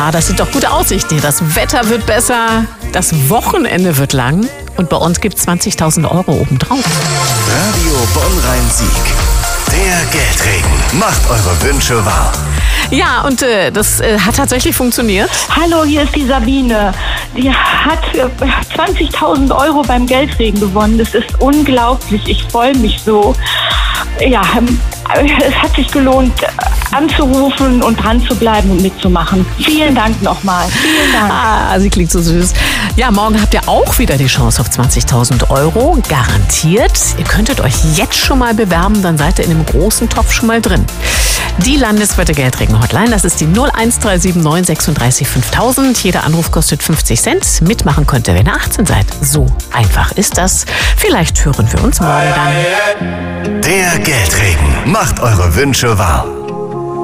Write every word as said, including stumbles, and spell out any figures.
Ah, das sind doch gute Aussichten hier. Das Wetter wird besser, das Wochenende wird lang und bei uns gibt es zwanzigtausend Euro obendrauf. Radio Bonn-Rhein-Sieg. Der Geldregen macht eure Wünsche wahr. Ja, und äh, das äh, hat tatsächlich funktioniert. Hallo, hier ist die Sabine. Die hat äh, zwanzigtausend Euro beim Geldregen gewonnen. Das ist unglaublich. Ich freue mich so. Ja, es hat sich gelohnt, anzurufen und dran zu bleiben und mitzumachen. Vielen Dank nochmal. Vielen Dank. Ah, sie klingt so süß. Ja, morgen habt ihr auch wieder die Chance auf zwanzigtausend Euro. Garantiert. Ihr könntet euch jetzt schon mal bewerben, dann seid ihr in dem großen Topf schon mal drin. Die landesweite Geldregen-Hotline, das ist die null eins drei sieben neun sechsunddreißig fünftausend. Jeder Anruf kostet fünfzig Cent. Mitmachen könnt ihr, wenn ihr achtzehn seid. So einfach ist das. Vielleicht hören wir uns morgen dann. Der Geldregen macht eure Wünsche wahr.